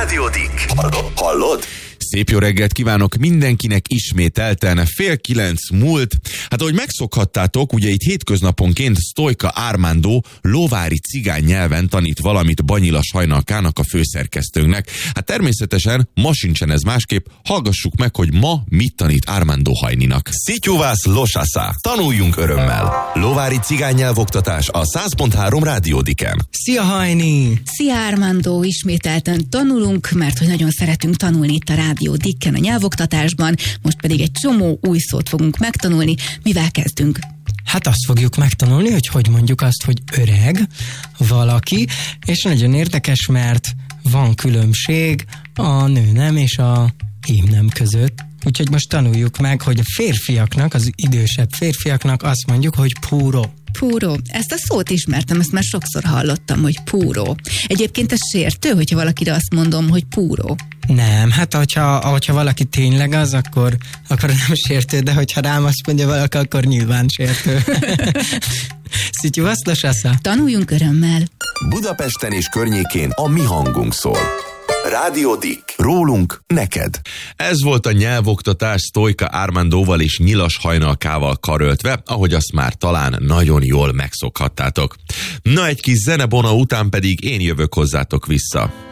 Rádió Dick. Hallod? Szép jó reggelt kívánok mindenkinek ismételten, 8:30 múlt. Hát ahogy megszokhattátok, ugye itt hétköznaponként Sztojka Armando lovári cigány nyelven tanít valamit Banyilas Hajnalkának, a főszerkesztőnknek. Hát természetesen ma sincsen ez másképp, hallgassuk meg, hogy ma mit tanít Armando Hajninak. Szitjuvász losasá. Tanuljunk örömmel. Lovári cigány nyelvoktatás a 100.3 Rádió Dicken. Szia Hajni! Szia Armando, ismételten tanulunk, mert hogy nagyon szeretünk tanulni itt a Rádió Dicken a nyelvoktatásban, most pedig egy csomó új szót fogunk megtanulni. Mivel kezdünk? Hát azt fogjuk megtanulni, hogy mondjuk azt, hogy öreg valaki, és nagyon érdekes, mert van különbség a nőnem és a émnem között. Úgyhogy most tanuljuk meg, hogy a férfiaknak, az idősebb férfiaknak azt mondjuk, hogy púró. Púró. Ezt a szót ismertem, ezt már sokszor hallottam, hogy púró. Egyébként ez sértő, hogyha valakire azt mondom, hogy púró. Nem, hát hogyha valaki tényleg az, akkor nem sértő, de hogyha rám azt mondja valaki, akkor nyilván sértő. Szitjuvász losasá. Tanuljunk örömmel. Budapesten és környékén a mi hangunk szól. Rádió Dick. Rólunk neked. Ez volt a nyelvoktatás Sztojka Armandóval és Nyilas Hajnalkával karöltve, ahogy azt már talán nagyon jól megszokhattátok. Na, egy kis zenebona után pedig én jövök hozzátok vissza.